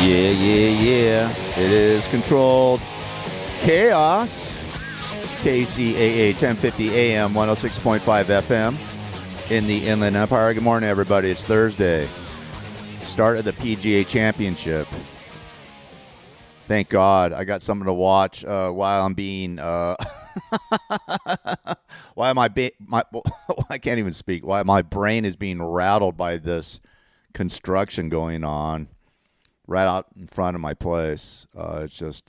Yeah. It is controlled chaos. KCAA 1050 AM 106.5 FM in the Inland Empire. Good morning, everybody. It's Thursday. Start of the PGA Championship. Thank God I got something to watch while I'm being why am I I can't even speak. Why my brain is being rattled by this construction going on right out in front of my place. It's just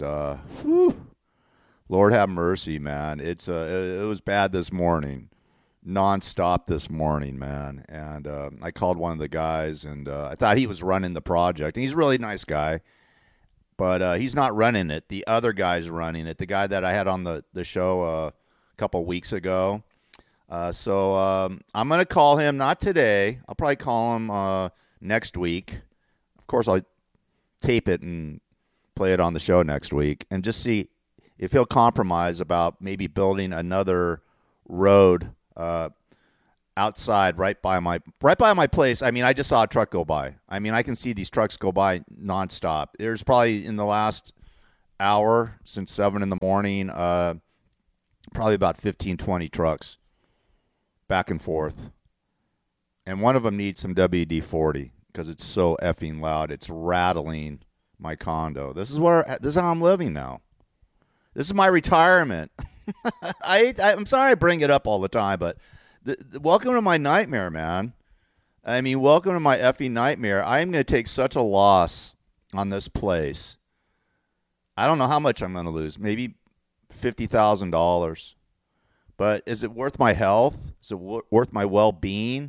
Lord have mercy, man. It was bad this morning. Nonstop this morning, man. And I called one of the guys, and I thought he was running the project. And he's a really nice guy. But he's not running it. The other guy's running it. The guy that I had on the show a couple weeks ago. So I'm going to call him, not today. I'll probably call him next week. Of course, I'll tape it and play it on the show next week. And just see if he'll compromise about maybe building another road outside right by my place. I mean, I just saw a truck go by. I mean, I can see these trucks go by nonstop. There's probably in the last hour since 7 in the morning, probably about 15, 20 trucks back and forth. And one of them needs some WD-40 because it's so effing loud. It's rattling my condo. This is how I'm living now. This is my retirement. I'm sorry I bring it up all the time, but welcome to my nightmare, man. I mean, welcome to my effing nightmare. I'm going to take such a loss on this place. I don't know how much I'm going to lose. Maybe $50,000. But is it worth my health? Is it worth my well-being?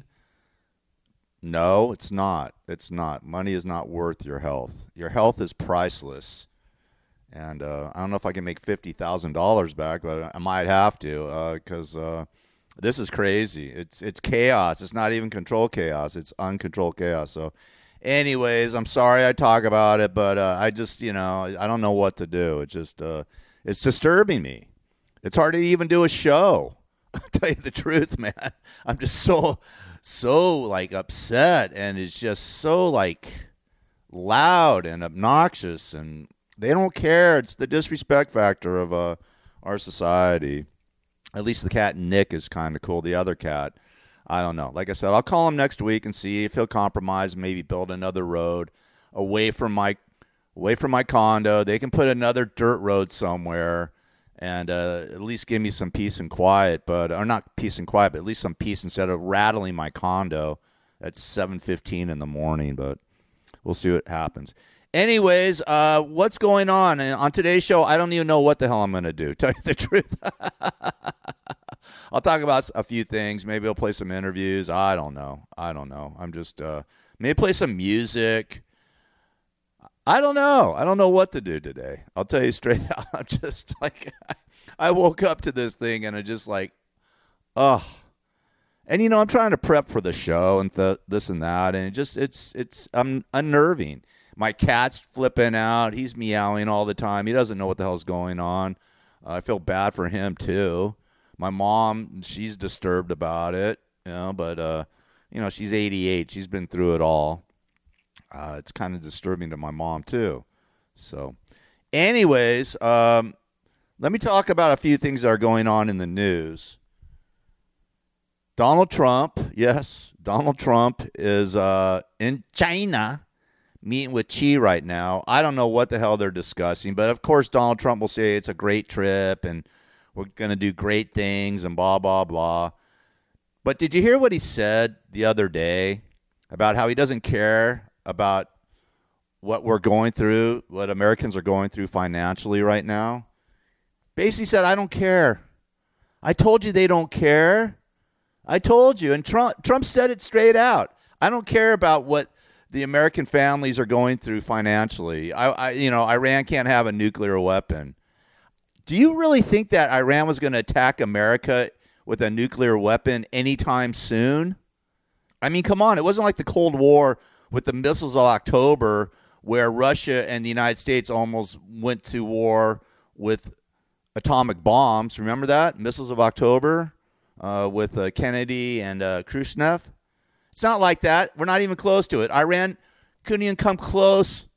No, it's not. It's not. Money is not worth your health. Your health is priceless. And I don't know if I can make $50,000 back, but I might have to because this is crazy. It's chaos. It's not even controlled chaos. It's uncontrolled chaos. So anyways, I'm sorry I talk about it, but I just, I don't know what to do. It's just it's disturbing me. It's hard to even do a show. I'll tell you the truth, man. I'm just so like upset, and it's just so like loud and obnoxious, and they don't care. It's the disrespect factor of our society. At least the cat Nick is kind of cool. The other cat, I don't know. Like I said, I'll call him next week and see if he'll compromise, maybe build another road away from my condo. They can put another dirt road somewhere and at least give me some peace and quiet, or not peace and quiet, but at least some peace instead of rattling my condo at 7:15 in the morning. But we'll see what happens. Anyways, what's going on today's show? I don't even know what the hell I'm going to do. Tell you the truth. I'll talk about a few things. Maybe I'll play some interviews. I don't know. I'm just maybe play some music. I don't know. I don't know what to do today. I'll tell you straight out. I'm just like, I woke up to this thing and I just like, oh. And I'm trying to prep for the show and this and that, and it's unnerving. My cat's flipping out. He's meowing all the time. He doesn't know what the hell's going on. I feel bad for him, too. My mom, she's disturbed about it, but, she's 88. She's been through it all. It's kind of disturbing to my mom, too. So, anyways, let me talk about a few things that are going on in the news. Donald Trump, yes, Donald Trump is in China meeting with Xi right now. I don't know what the hell they're discussing, but of course Donald Trump will say it's a great trip and we're going to do great things and blah, blah, blah. But did you hear what he said the other day about how he doesn't care about what we're going through, what Americans are going through financially right now? Basically said, I don't care. I told you they don't care. I told you. And Trump said it straight out. I don't care about what the American families are going through financially. Iran can't have a nuclear weapon. Do you really think that Iran was going to attack America with a nuclear weapon anytime soon? I mean, come on. It wasn't like the Cold War with the missiles of October where Russia and the United States almost went to war with atomic bombs. Remember that? Missiles of October with Kennedy and Khrushchev. It's not like that. We're not even close to it. Iran couldn't even come close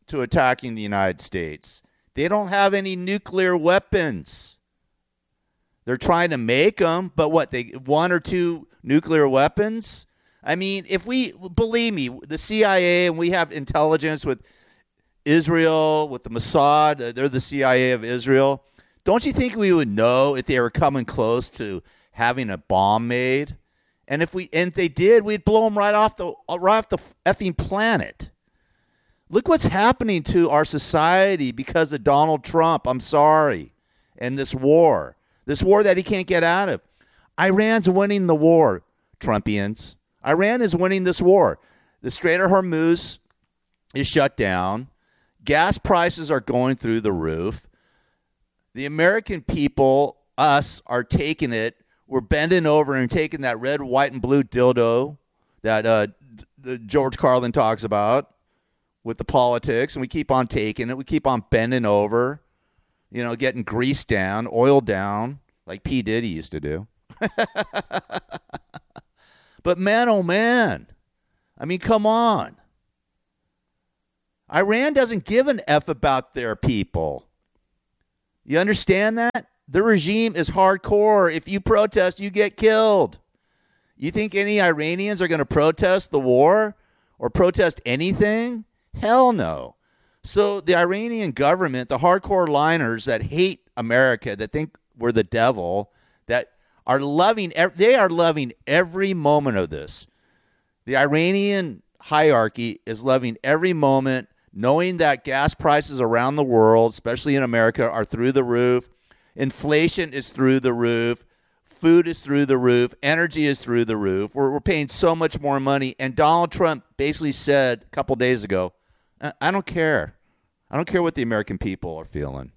to attacking the United States. They don't have any nuclear weapons. They're trying to make them, but what, they 1 or 2 nuclear weapons? I mean, if we, believe me, the CIA, and we have intelligence with Israel, with the Mossad, they're the CIA of Israel. Don't you think we would know if they were coming close to having a bomb made? And if they did, we'd blow them right off the effing planet. Look what's happening to our society because of Donald Trump. I'm sorry. And this war that he can't get out of. Iran's winning the war, Trumpians. Iran is winning this war. The Strait of Hormuz is shut down. Gas prices are going through the roof. The American people, us, are taking it. We're bending over and taking that red, white, and blue dildo that George Carlin talks about with the politics, and we keep on taking it. We keep on bending over, getting greased down, oiled down, like P. Diddy used to do. But man, oh man, I mean, come on. Iran doesn't give an F about their people. You understand that? The regime is hardcore. If you protest, you get killed. You think any Iranians are going to protest the war or protest anything? Hell no. So the Iranian government, the hardcore liners that hate America, that think we're the devil, that are loving, they are loving every moment of this. The Iranian hierarchy is loving every moment, knowing that gas prices around the world, especially in America, are through the roof. Inflation is through the roof. Food is through the roof. Energy is through the roof. We're paying so much more money. And Donald Trump basically said a couple days ago, I don't care. I don't care what the American people are feeling.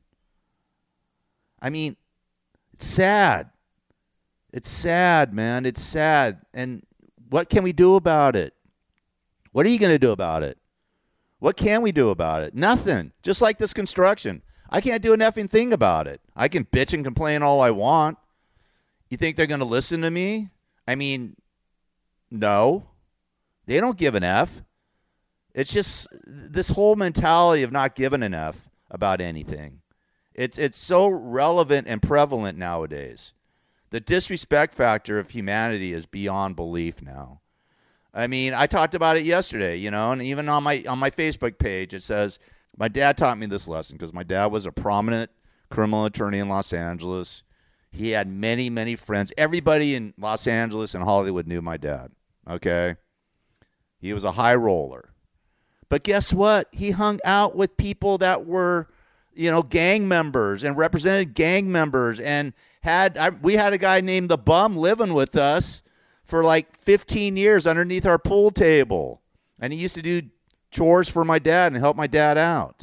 I mean, it's sad. It's sad, man. It's sad. And what can we do about it? What are you going to do about it? What can we do about it? Nothing. Just like this construction. I can't do an effing thing about it. I can bitch and complain all I want. You think they're going to listen to me? I mean, no. They don't give an F. It's just this whole mentality of not giving an F about anything. It's so relevant and prevalent nowadays. The disrespect factor of humanity is beyond belief now. I mean, I talked about it yesterday, and even on my Facebook page, it says, my dad taught me this lesson because my dad was a prominent criminal attorney in Los Angeles. He had many, many friends. Everybody in Los Angeles and Hollywood knew my dad, okay? He was a high roller. But guess what? He hung out with people that were, gang members and represented gang members. And we had a guy named The Bum living with us for like 15 years underneath our pool table. And he used to do chores for my dad and help my dad out.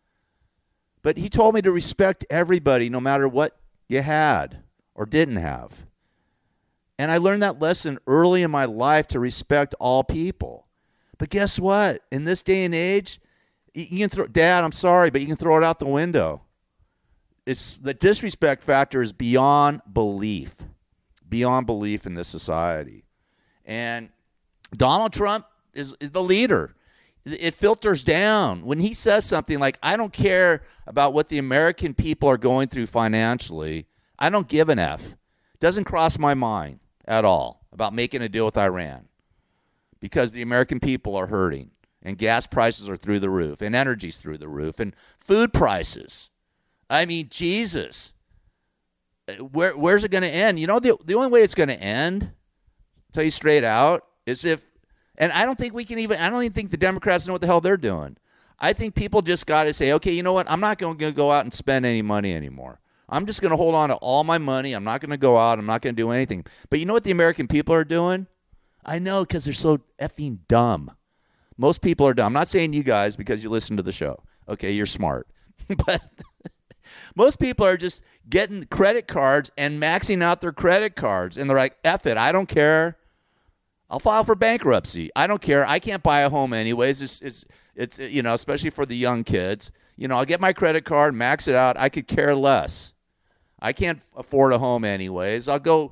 But he told me to respect everybody no matter what you had or didn't have. And I learned that lesson early in my life to respect all people. But guess what? In this day and age, you can Dad, I'm sorry, but you can throw it out the window. It's the disrespect factor is beyond belief in this society. And Donald Trump is the leader. It filters down. When he says something like, I don't care about what the American people are going through financially, I don't give an F. Doesn't cross my mind at all about making a deal with Iran because the American people are hurting and gas prices are through the roof and energy's through the roof and food prices. I mean, Jesus. Where's it going to end? The only way it's going to end, tell you straight out, is if, and I don't even think the Democrats know what the hell they're doing. I think people just got to say, okay, you know what? I'm not going to go out and spend any money anymore. I'm just going to hold on to all my money. I'm not going to go out. I'm not going to do anything. But you know what the American people are doing? I know, because they're so effing dumb. Most people are dumb. I'm not saying you guys because you listen to the show. Okay, you're smart. But most people are just getting credit cards and maxing out their credit cards. And they're like, F it, I don't care. I'll file for bankruptcy. I don't care. I can't buy a home anyways. It's especially for the young kids. I'll get my credit card, max it out. I could care less. I can't afford a home anyways. I'll go,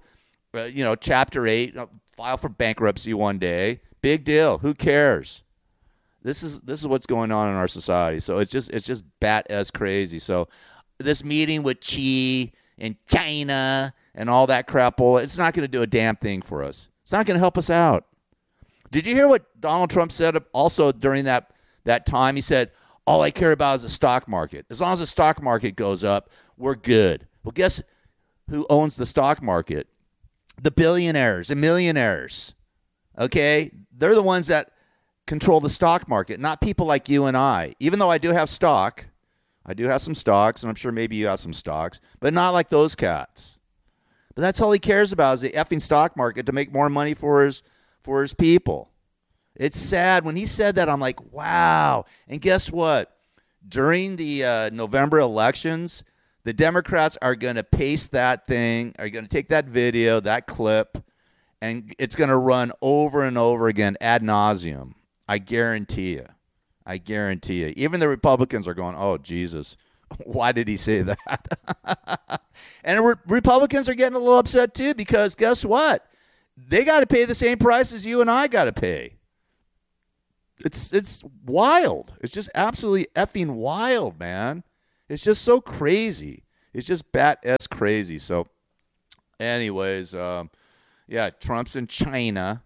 Chapter 8, I'll file for bankruptcy one day. Big deal. Who cares? This is what's going on in our society. So it's just bat as crazy. So this meeting with Xi and China and all that crap, it's not going to do a damn thing for us. It's not going to help us out. Did you hear what Donald Trump said also during that time? He said, all I care about is the stock market. As long as the stock market goes up, we're good. Well, guess who owns the stock market? The billionaires and millionaires. Okay? They're the ones that control the stock market, not people like you and I. Even though I do have stock, I do have some stocks, and I'm sure maybe you have some stocks, but not like those cats. But that's all he cares about is the effing stock market to make more money for his people. It's sad. When he said that, I'm like, wow. And guess what? During the November elections, the Democrats are going to paste that thing, are going to take that video, that clip, and it's going to run over and over again ad nauseum. I guarantee you. I guarantee you. Even the Republicans are going, oh, Jesus, why did he say that? And Republicans are getting a little upset, too, because guess what? They got to pay the same price as you and I got to pay. It's wild. It's just absolutely effing wild, man. It's just so crazy. It's just bat-ass crazy. So, anyways, yeah, Trump's in China.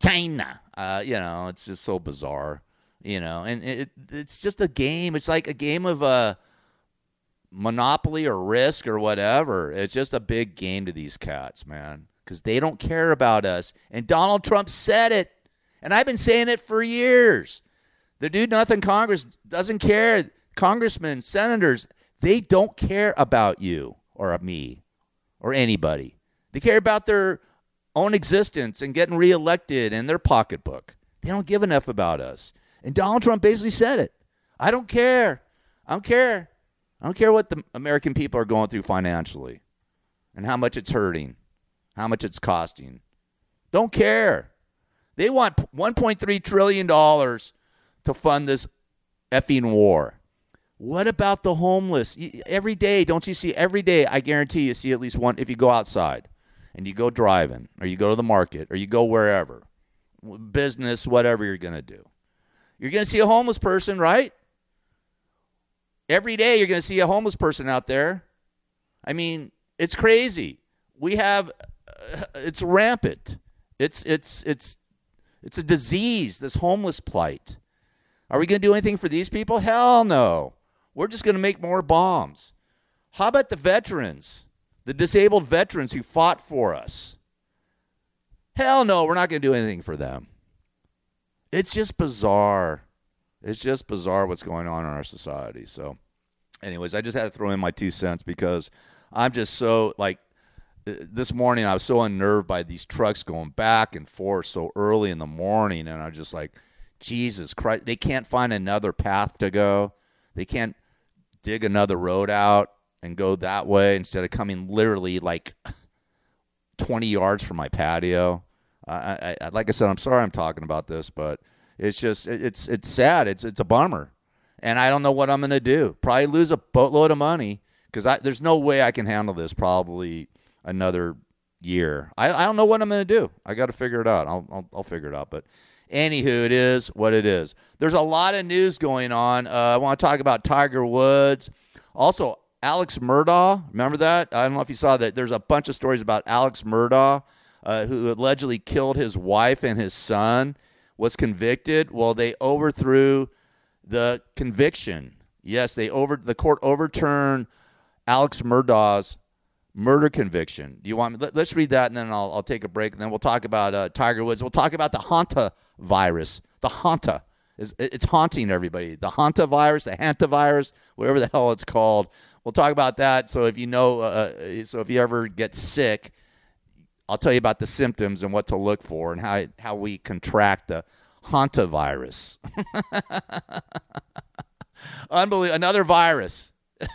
It's just so bizarre, and it's just a game. It's like a game of Monopoly or Risk or whatever. It's just a big game to these cats, man, because they don't care about us. And Donald Trump said it. And I've been saying it for years. The dude nothing Congress doesn't care. Congressmen, senators, they don't care about you or me or anybody. They care about their own existence and getting reelected and their pocketbook. They don't give enough about us. And Donald Trump basically said it. I don't care. I don't care. I don't care what the American people are going through financially and how much it's hurting, how much it's costing. Don't care. They want $1.3 trillion to fund this effing war. What about the homeless? Every day, don't you see? Every day, I guarantee you see at least one if you go outside and you go driving or you go to the market or you go wherever, business, whatever you're going to do. You're going to see a homeless person, right? Every day, you're going to see a homeless person out there. I mean, it's crazy. We have, it's rampant. It's a disease, this homeless plight. Are we going to do anything for these people? Hell no. We're just going to make more bombs. How about the veterans, the disabled veterans who fought for us? Hell no, we're not going to do anything for them. It's just bizarre. It's just bizarre what's going on in our society. So, anyways, I just had to throw in my 2 cents because I'm just so, this morning I was so unnerved by these trucks going back and forth so early in the morning, and I'm just like, Jesus Christ, they can't find another path to go. They can't dig another road out and go that way instead of coming literally 20 yards from my patio. I like I said, I'm sorry I'm talking about this, but it's just it's sad. It's a bummer, and I don't know what I'm going to do. Probably lose a boatload of money because there's no way I can handle this probably another year. I don't know what I'm going to do. I got to figure it out. I'll figure it out. But anywho, it is what it is. There's a lot of news going on. I want to talk about Tiger Woods. Also, Alex Murdaugh. Remember that? I don't know if you saw that. There's a bunch of stories about Alex Murdaugh, who allegedly killed his wife and his son, was convicted. Well, they overthrew the conviction. Yes, the court overturned Alex Murdaugh's murder conviction. Do you want me? Let's read that, and then I'll take a break, and then we'll talk about Tiger Woods. We'll talk about the Hanta virus. The Hanta it's haunting everybody. The Hanta virus, the Hanta virus, whatever the hell it's called. We'll talk about that. So if you know, so if you ever get sick, I'll tell you about the symptoms and what to look for and how we contract the Hanta virus. Unbelievable. Another virus.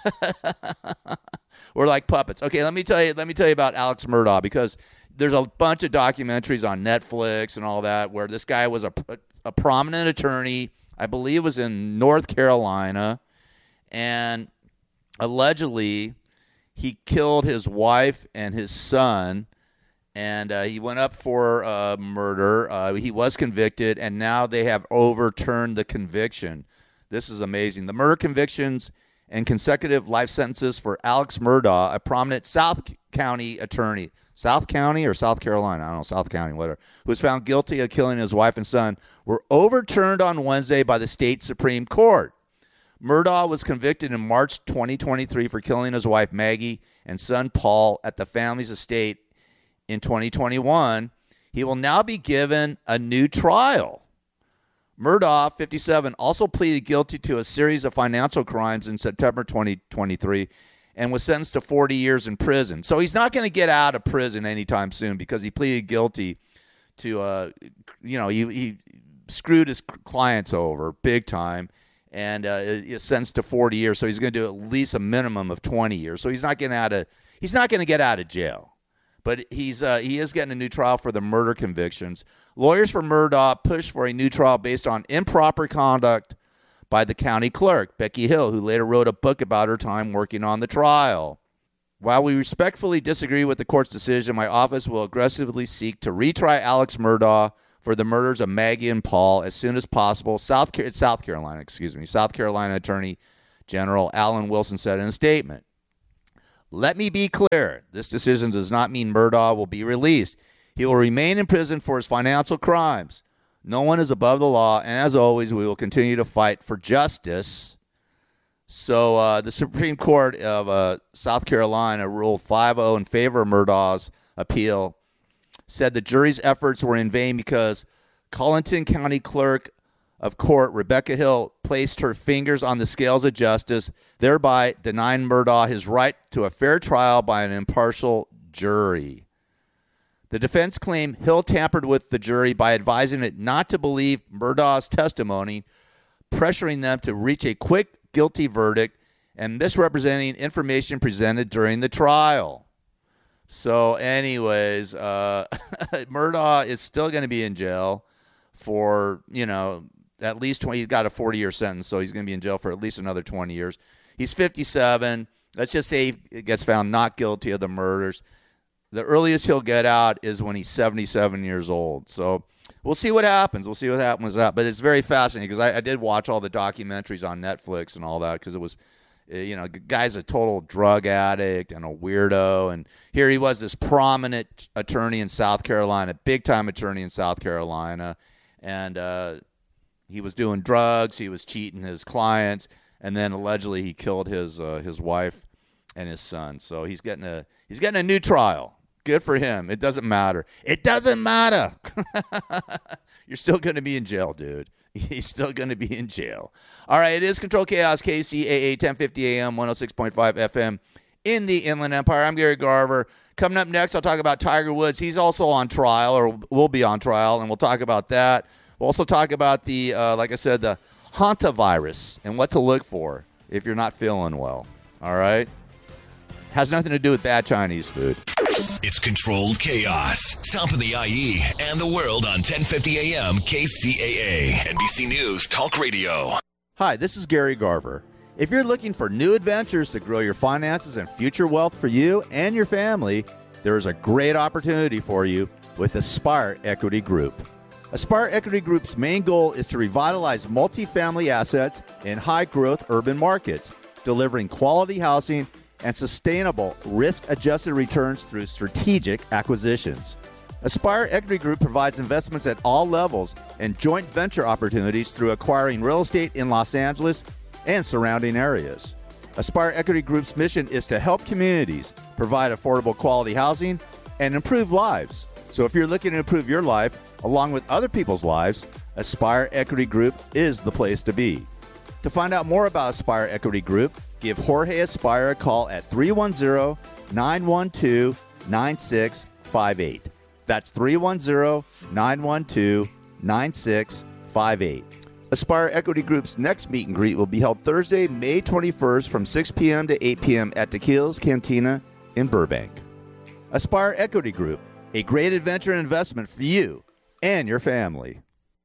We're like puppets. Okay, let me tell you about Alex Murdaugh, because there's a bunch of documentaries on Netflix and all that where this guy was a prominent attorney, I believe was in North Carolina, and allegedly he killed his wife and his son and he went up for murder. He was convicted, and now they have overturned the conviction. This is amazing. The murder convictions and consecutive life sentences for Alex Murdaugh, a prominent South County attorney. South County or South Carolina? I don't know, South County, whatever. Who was found guilty of killing his wife and son, were overturned on Wednesday by the state Supreme Court. Murdaugh was convicted in March 2023 for killing his wife Maggie and son Paul at the family's estate in 2021. He will now be given a new trial. Murdaugh, 57, also pleaded guilty to a series of financial crimes in September 2023 and was sentenced to 40 years in prison. So he's not going to get out of prison anytime soon because he pleaded guilty to, he screwed his clients over big time and is sentenced to 40 years. So he's going to do at least a minimum of 20 years. So he's not going to get out of jail. But he is getting a new trial for the murder convictions. Lawyers for Murdaugh pushed for a new trial based on improper conduct by the county clerk, Becky Hill, who later wrote a book about her time working on the trial. While we respectfully disagree with the court's decision, my office will aggressively seek to retry Alex Murdaugh for the murders of Maggie and Paul as soon as possible. South Carolina Attorney General Alan Wilson said in a statement. Let me be clear. This decision does not mean Murdaugh will be released. He will remain in prison for his financial crimes. No one is above the law, and as always, we will continue to fight for justice. So the Supreme Court of South Carolina ruled 5-0 in favor of Murdaugh's appeal, said the jury's efforts were in vain because Colleton County Clerk of Court Rebecca Hill placed her fingers on the scales of justice, thereby denying Murdaugh his right to a fair trial by an impartial jury. The defense claimed Hill tampered with the jury by advising it not to believe Murdaugh's testimony, pressuring them to reach a quick guilty verdict, and misrepresenting information presented during the trial. So anyways, Murdaugh is still going to be in jail for, at least 20. He's got a 40-year sentence, so he's going to be in jail for at least another 20 years. He's 57. Let's just say he gets found not guilty of the murders. The earliest he'll get out is when he's 77 years old. So we'll see what happens. We'll see what happens with that. But it's very fascinating because I did watch all the documentaries on Netflix and all that because it was, the guy's a total drug addict and a weirdo. And here he was, this prominent attorney in South Carolina, big-time attorney in South Carolina. And he was doing drugs. He was cheating his clients. And then allegedly he killed his wife and his son. So he's getting a new trial. Good for him. It doesn't matter. It doesn't matter. You're still going to be in jail, dude. He's still going to be in jail. All right, it is Control Chaos, KCAA, 1050 AM, 106.5 FM in the Inland Empire. I'm Gary Garver. Coming up next, I'll talk about Tiger Woods. He's also on trial, or will be on trial, and we'll talk about that. We'll also talk about the, like I said, the hantavirus and what to look for if you're not feeling well. All right? Has nothing to do with bad Chinese food. It's Controlled Chaos. Stomping the IE and the world on 1050 AM KCAA. NBC News Talk Radio. Hi, this is Gary Garver. If you're looking for new adventures to grow your finances and future wealth for you and your family, there is a great opportunity for you with Aspire Equity Group. Aspire Equity Group's main goal is to revitalize multifamily assets in high-growth urban markets, delivering quality housing and sustainable risk-adjusted returns through strategic acquisitions. Aspire Equity Group provides investments at all levels and joint venture opportunities through acquiring real estate in Los Angeles and surrounding areas. Aspire Equity Group's mission is to help communities provide affordable quality housing and improve lives. So if you're looking to improve your life along with other people's lives, Aspire Equity Group is the place to be. To find out more about Aspire Equity Group, give Jorge Aspire a call at 310-912-9658. That's 310-912-9658. Aspire Equity Group's next meet and greet will be held Thursday, May 21st from 6 p.m. to 8 p.m. at Tequila's Cantina in Burbank. Aspire Equity Group, a great adventure and investment for you and your family.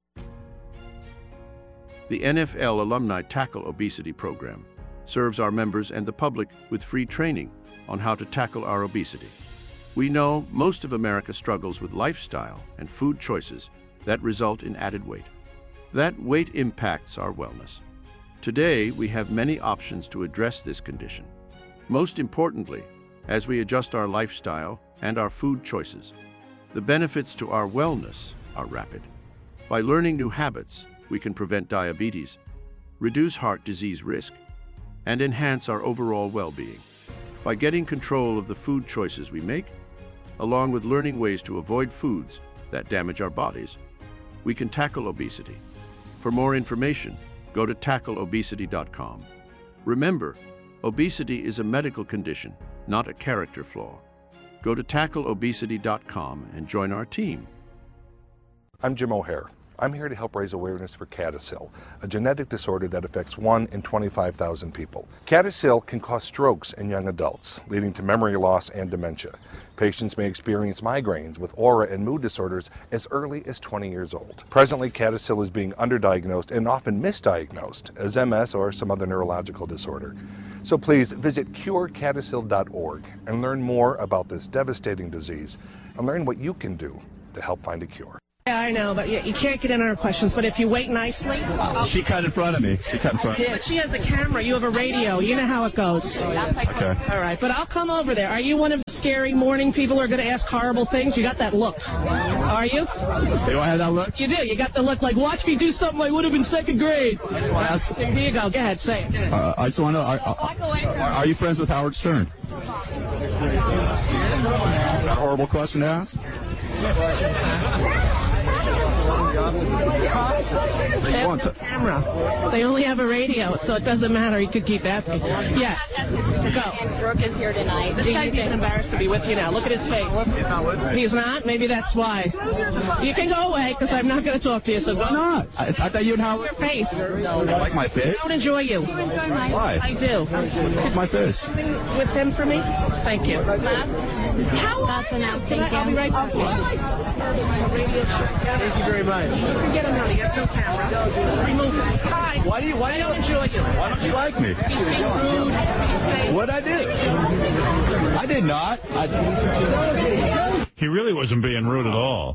The NFL Alumni Tackle Obesity Program serves our members and the public with free training on how to tackle our obesity. We know most of America struggles with lifestyle and food choices that result in added weight. That weight impacts our wellness. Today, we have many options to address this condition. Most importantly, as we adjust our lifestyle and our food choices, the benefits to our wellness are rapid. By learning new habits, we can prevent diabetes, reduce heart disease risk, and enhance our overall well-being. By getting control of the food choices we make, along with learning ways to avoid foods that damage our bodies, we can tackle obesity. For more information, go to tackleobesity.com. Remember, obesity is a medical condition, not a character flaw. Go to tackleobesity.com and join our team. I'm Jim O'Hare. I'm here to help raise awareness for CADASIL, a genetic disorder that affects 1 in 25,000 people. CADASIL can cause strokes in young adults, leading to memory loss and dementia. Patients may experience migraines with aura and mood disorders as early as 20 years old. Presently, CADASIL is being underdiagnosed and often misdiagnosed as MS or some other neurological disorder. So please visit curecadasil.org and learn more about this devastating disease and learn what you can do to help find a cure. Yeah, I know, but you can't get in on her questions. But if you wait nicely... She cut in front of me. But she has the camera. You have a radio. You know how it goes. Okay. All right, but I'll come over there. Are you one of the scary morning people who are going to ask horrible things? You got that look. Are you? Do I have that look? You do. You got the look like, watch me do something I would have in second grade. Here you go. Go ahead. Say it. I just want to know, are you friends with Howard Stern? Is that a horrible question to ask? Camera. They only have a radio, so it doesn't matter. You could keep asking. Yes. Go. And Brooke is here tonight. This guy's even embarrassed to be with you now. Look at his face. He's not? Maybe that's why. You can go away, because I'm not going to talk to you, so go. Why not? I thought you and Howard... Your face. You like my face? I don't enjoy you. Why? I do. Look my face. With him for me? Thank you. How? That's enough. Thank you. I'll be right back. Thank you very much. Forget him, honey. There's no camera. Remove it. Hi. Why don't enjoy you? Why don't you like me? He's being rude. He's saying... What'd I do? I did not. He really wasn't being rude at all.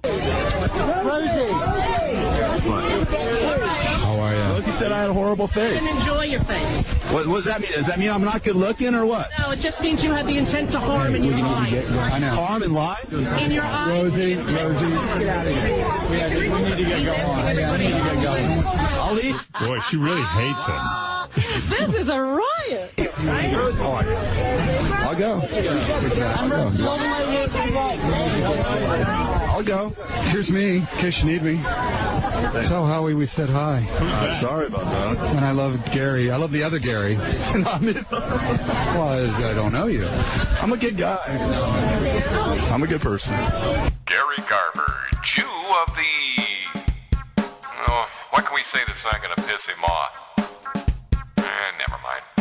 How are you? Rosie said I had a horrible face. I didn't enjoy your face. What does that mean? Does that mean I'm not good looking or what? No, it just means you had the intent to harm in your eyes. I know. Harm and lie? In your eyes. Rosie, get out of here. We need to get going. I'll eat. Boy, she really hates him. This is a riot. Right? I'll go. I'll go. Here's me, in case you need me. Tell Howie we said hi. Sorry about that. And I love Gary. I love the other Gary. Well, I don't know you. I'm a good guy. I'm a good person. Gary Garver, Jew of the... Oh, what can we say that's not going to piss him off? Never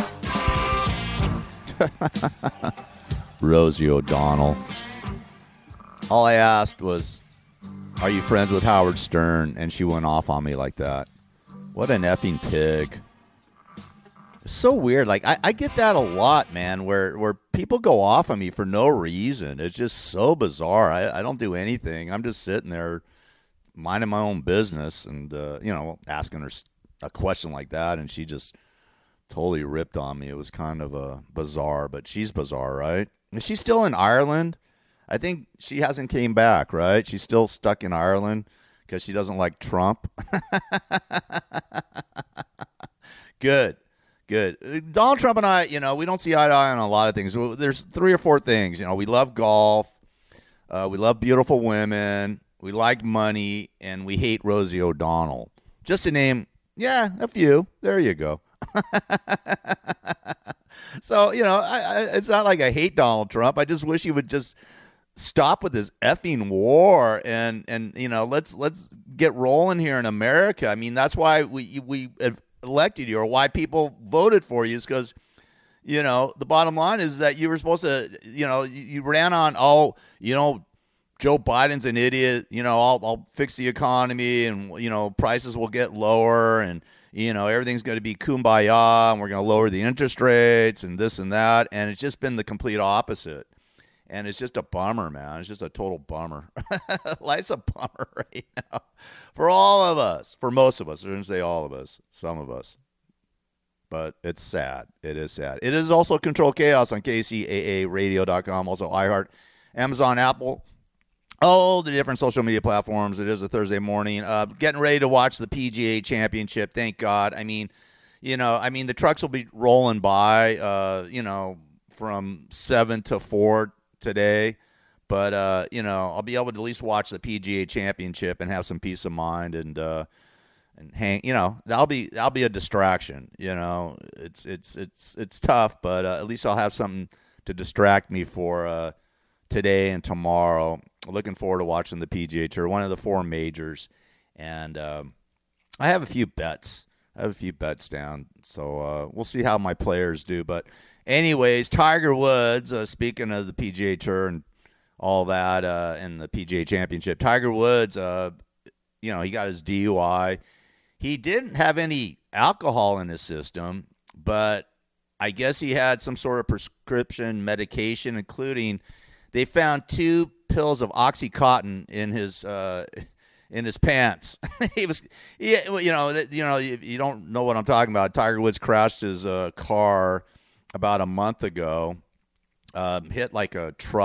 mind. Rosie O'Donnell. All I asked was, are you friends with Howard Stern? And she went off on me like that. What an effing pig. It's so weird. Like, I get that a lot, man, where people go off on me for no reason. It's just so bizarre. I don't do anything. I'm just sitting there minding my own business and, asking her a question like that, and she just totally ripped on me. It was kind of bizarre, but she's bizarre, right? Is she still in Ireland? I think she hasn't came back, right? She's still stuck in Ireland because she doesn't like Trump. Good. Donald Trump and I, we don't see eye to eye on a lot of things. There's 3 or 4 things. We love golf. We love beautiful women. We like money. And we hate Rosie O'Donnell. Just to name, a few. There you go. So, it's not like I hate Donald Trump. I just wish he would just stop with this effing war and let's get rolling here in America. I mean, that's why we elected you, or why people voted for you, is because, the bottom line is that you were supposed to, you ran on, Joe Biden's an idiot, I'll fix the economy and, prices will get lower and, everything's going to be kumbaya and we're going to lower the interest rates and this and that. And it's just been the complete opposite. And it's just a bummer, man. It's just a total bummer. Life's a bummer right now for all of us, for most of us. I shouldn't say all of us, some of us. But it's sad. It is sad. It is also Control Chaos on KCAAradio.com, also iHeart, Amazon, Apple, all the different social media platforms. It is a Thursday morning. Getting ready to watch the PGA Championship. Thank God. I mean, the trucks will be rolling by, from 7 to 4 today. But, I'll be able to at least watch the PGA Championship and have some peace of mind and hang, that'll be a distraction. It's tough, but at least I'll have something to distract me for today and tomorrow. Looking forward to watching the PGA Tour, one of the 4 majors, and I have a few bets. Down, so we'll see how my players do. But anyways, Tiger Woods, speaking of the PGA Tour and all that, and the PGA Championship, Tiger Woods, he got his DUI. He didn't have any alcohol in his system, but I guess he had some sort of prescription medication, including they found 2 pills of OxyContin in his pants. You don't know what I'm talking about. Tiger Woods crashed his car about a month ago, hit like a truck.